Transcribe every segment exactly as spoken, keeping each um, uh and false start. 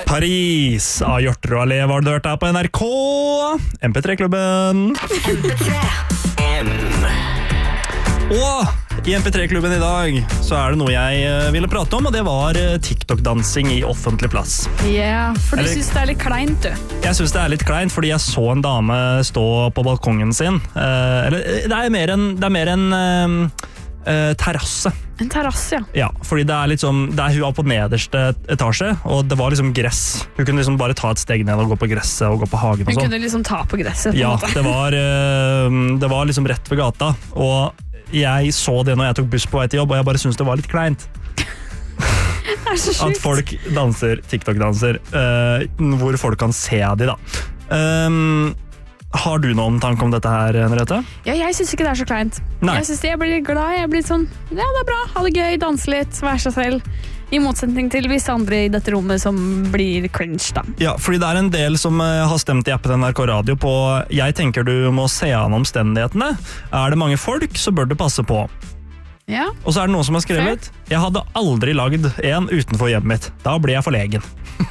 Paris av Hjorter og Allé var det hørt her på N R K. M P tre-klubben. M P tre. Og i M P tre-klubben i dag så er det noe jeg ville prate om, og det var TikTok-dansing i offentlig plass. Ja, yeah, for du Eller, synes det er litt kleint, du. Jeg synes det er litt kleint, fordi jeg så en dame stå på balkongen sin. Eh, eller, det er mer en, det er mer en eh, terrasse. En terrasse, ja. Ja, fordi det er litt sånn, det er hun var på nederste etasje, og det var liksom gress. Hun kunne liksom bare ta et steg ned og gå på gresset og gå på hagen og Hun sånn. kunne liksom ta på gresset, på Ja, en måte. det var, eh, det var liksom rett ved gata, og jeg så det når jeg tok buss på vei til jobb, og jeg bare synes det var litt kleint. Det er så At sjukt. folk danser, TikTok-danser, eh, hvor folk kan se de da. Um, har du noen tanke om dette her, Henriette? Ja, jeg synes ikke det er så kleint. Nei. Jeg synes jeg blir glad, jeg blir sånn, ja, det er bra, ha det gøy, danse litt, være seg selv. I motsetning til visse andre i dette rommet som blir cringe, da. Ja, fordi det er en del som eh, har stemt i appen N R K Radio på «Jeg tenker du må se an omstendighetene». Er det mange folk, så bør du passe på. Ja, Og så er det noen som har skrevet «Jeg hadde aldri lagd en utenfor hjemmet mitt. Da ble jeg forlegen».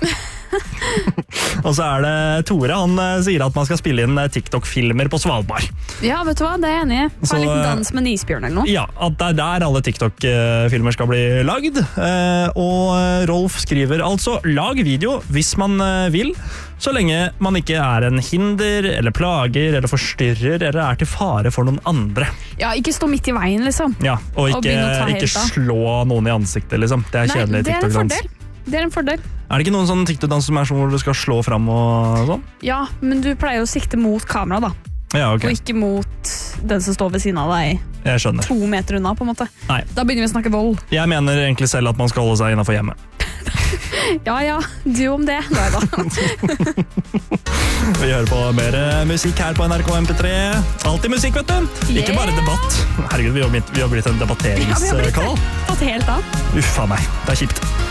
Og så er det Tore, han eh, sier at man skal spille inn eh, TikTok-filmer på Svalbard. ja vet du hva, det er jeg enig i. Ta Så, en liten eh, dans med en isbjørn eller noe. Ja, at det er der alle TikTok-filmer skal bli lagd. Eh, Og eh, Rolf skriver altså, lag video hvis man eh, vil, så lenge man ikke er en hinder, eller plager, eller forstyrrer, eller er til fare for noen andre. Ja, ikke stå midt i veien, liksom. Ja, og Og ikke, begynne å ta helt ikke av. slå noen i ansiktet, liksom. Det er Nei, kjedelig det er en TikTok-dans. fordel. Det er en fordel. Er det ikke noen sånn TikTok-dans som er sånn hvor du skal slå fram og sånn? Ja, men du pleier å sikte mot kamera, da. Ja, ok. Og ikke mot den som står ved siden av deg Jeg skjønner. to meter unna, på en måte. Nei. Da begynner vi å snakke vold. Jeg mener egentlig selv at man skal holde seg innenfor hjemmet. Ja, ja, du om det. Nei da. Vi hører på mer eh, musikk her på N R K M P tre. Alltid musikk, vet du. Ikke Yeah. bare debatt. Herregud, vi har blitt, vi har blitt en Ja, vi har blitt debatteringskanal. tatt helt av. Uffa meg, det er kjipt.